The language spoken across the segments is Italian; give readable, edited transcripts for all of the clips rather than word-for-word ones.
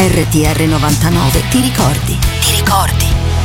RTR 99 ti ricordi. Ti ricordi.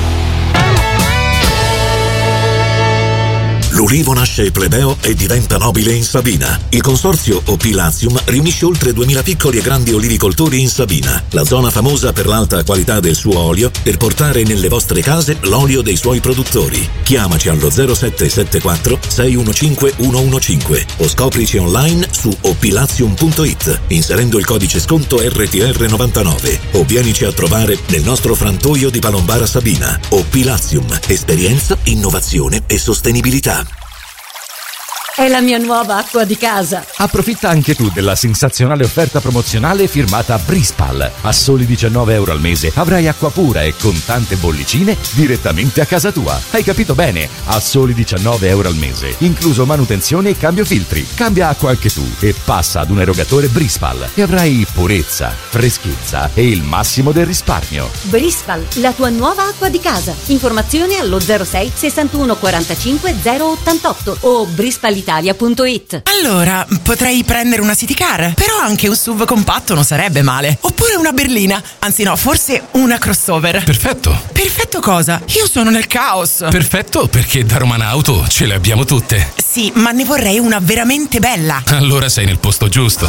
L'ulivo nasce plebeo e diventa nobile in Sabina. Il consorzio OP Latium riunisce oltre 2000 piccoli e grandi olivicoltori in Sabina, la zona famosa per l'alta qualità del suo olio, per portare nelle vostre case l'olio dei suoi produttori. Chiamaci allo 0774 615 115 o scoprici online su oplatium.it inserendo il codice sconto RTR99 o vienici a trovare nel nostro frantoio di Palombara Sabina. OP Latium, esperienza, innovazione e sostenibilità. È la mia nuova acqua di casa. Approfitta anche tu della sensazionale offerta promozionale firmata Brispal. A soli €19 al mese avrai acqua pura e con tante bollicine direttamente a casa tua. Hai capito bene? A soli €19 al mese, incluso manutenzione e cambio filtri. Cambia acqua anche tu e passa ad un erogatore Brispal e avrai purezza, freschezza e il massimo del risparmio. Brispal, la tua nuova acqua di casa. Informazioni allo 06 61 45 088 o brispal.it. Allora, potrei prendere una city car, però anche un SUV compatto non sarebbe male. Oppure una berlina, anzi no, forse una crossover. Perfetto. Perfetto cosa? Io sono nel caos. Perfetto, perché da Romana Auto ce le abbiamo tutte. Sì, ma ne vorrei una veramente bella. Allora sei nel posto giusto.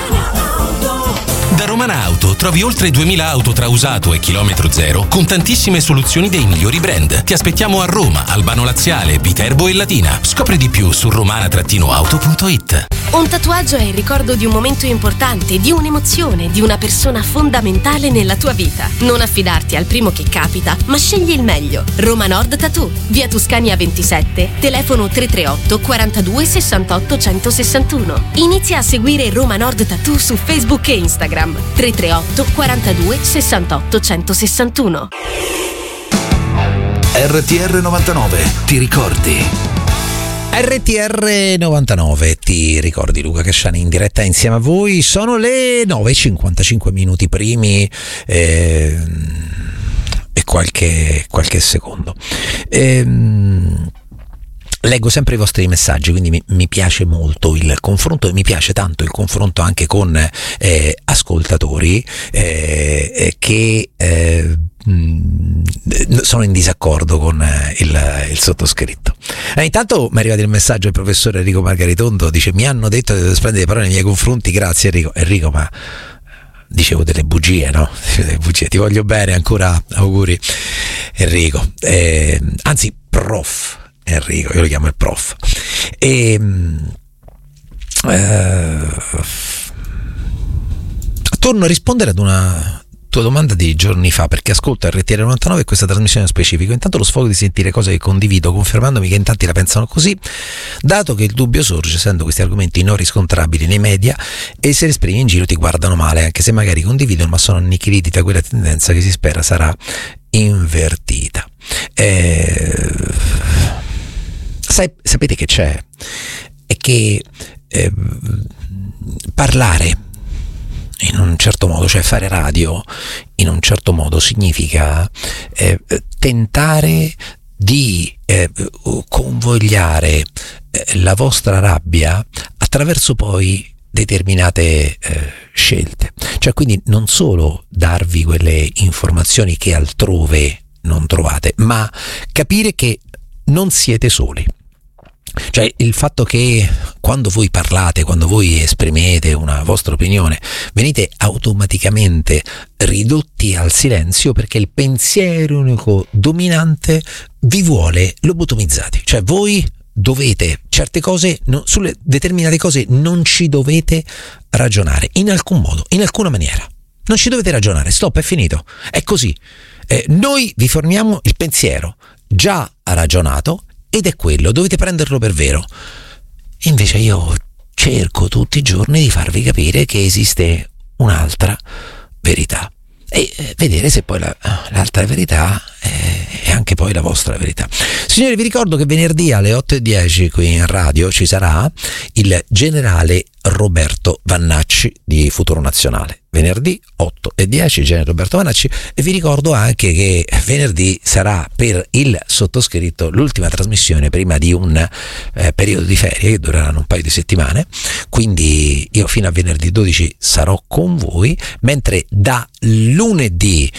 Da Romana Auto trovi oltre 2000 auto tra usato e chilometro zero con tantissime soluzioni dei migliori brand. Ti aspettiamo a Roma, Albano Laziale, Viterbo e Latina. Scopri di più su romana-auto.it. Un tatuaggio è il ricordo di un momento importante, di un'emozione, di una persona fondamentale nella tua vita. Non affidarti al primo che capita, ma scegli il meglio. Roma Nord Tattoo, via Tuscania 27, telefono 338 42 68 161. Inizia a seguire Roma Nord Tattoo su Facebook e Instagram. 338 42 68 161. RTR 99, ti ricordi? RTR 99, ti ricordi? Luca Casciani in diretta insieme a voi. Sono le 9:55 minuti primi e qualche secondo. Leggo sempre i vostri messaggi, quindi mi piace molto il confronto e mi piace tanto il confronto anche con ascoltatori che sono in disaccordo con il sottoscritto. Intanto mi è arrivato il messaggio del professore Enrico Margaritondo, dice: mi hanno detto delle splendide parole nei miei confronti, grazie Enrico, ma dicevo delle bugie, no? Delle bugie. Ti voglio bene, ancora auguri Enrico, anzi prof Enrico, io lo chiamo il prof. Torno a rispondere ad una tua domanda di giorni fa, perché ascolto RTR 99 e questa trasmissione specifica. Intanto lo sfogo di sentire cose che condivido, confermandomi che in tanti la pensano così, dato che il dubbio sorge essendo questi argomenti non riscontrabili nei media e se li esprimi in giro ti guardano male, anche se magari condividono, ma sono annichiliti da quella tendenza che si spera sarà invertita. Sapete che c'è? È che parlare in un certo modo, cioè fare radio in un certo modo, significa tentare di convogliare la vostra rabbia attraverso poi determinate scelte, cioè quindi non solo darvi quelle informazioni che altrove non trovate, ma capire che non siete soli. Cioè il fatto che quando voi parlate, quando voi esprimete una vostra opinione, venite automaticamente ridotti al silenzio perché il pensiero unico dominante vi vuole lobotomizzati. Cioè voi dovete certe cose, sulle determinate cose non ci dovete ragionare in alcun modo, in alcuna maniera. Non ci dovete ragionare, stop, è finito, è così. Noi vi forniamo il pensiero già ragionato ed è quello, dovete prenderlo per vero. Invece io cerco tutti i giorni di farvi capire che esiste un'altra verità e vedere se poi l'altra verità è anche poi la vostra verità. Signori, vi ricordo che venerdì alle 8:10 qui in radio ci sarà il generale Roberto Vannacci di Futuro Nazionale. venerdì 8 e 10, genere Roberto Manacci, e vi ricordo anche che venerdì sarà per il sottoscritto l'ultima trasmissione prima di un periodo di ferie che dureranno un paio di settimane, quindi io fino a venerdì 12 sarò con voi, mentre da lunedì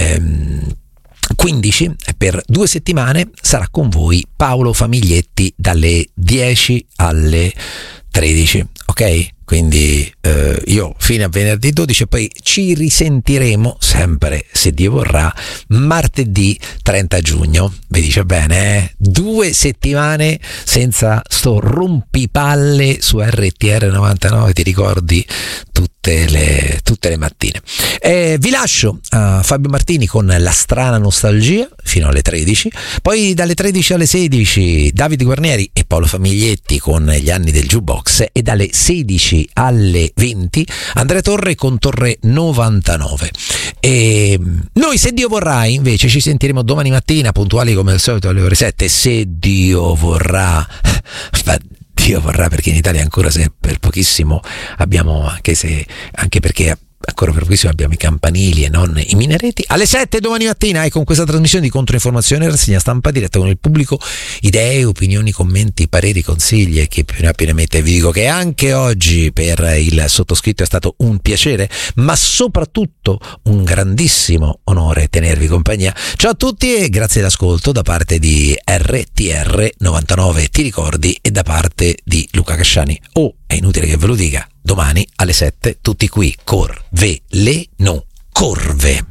15 per 2 settimane sarà con voi Paolo Famiglietti dalle 10 alle 13, ok? Quindi io fino a venerdì 12 e poi ci risentiremo sempre, se Dio vorrà, martedì 30 giugno. Vi dice bene, 2 settimane senza sto rompipalle su RTR 99, ti ricordi? Tutte le mattine. Vi lascio a Fabio Martini con La strana nostalgia fino alle 13, poi dalle 13 alle 16 Davide Guarnieri e Paolo Famiglietti con Gli anni del jukebox, e dalle 16 alle 20 Andrea Torre con Torre 99. E noi, se Dio vorrà, invece ci sentiremo domani mattina puntuali come al solito alle ore 7, se Dio vorrà. Dio vorrà, perché in Italia ancora se per pochissimo abbiamo, anche perché ancora per pochissimo abbiamo i campanili e non i minareti, alle 7 domani mattina, e con questa trasmissione di controinformazione, rassegna stampa diretta con il pubblico, idee, opinioni, commenti, pareri, consigli e chi più ne ha più ne mette. Vi dico che anche oggi per il sottoscritto è stato un piacere, ma soprattutto un grandissimo onore tenervi compagnia. Ciao a tutti e grazie all'ascolto da parte di RTR 99, ti ricordi, e da parte di Luca Casciani. È inutile che ve lo dica, domani alle 7 tutti qui, Corveleno, Corve.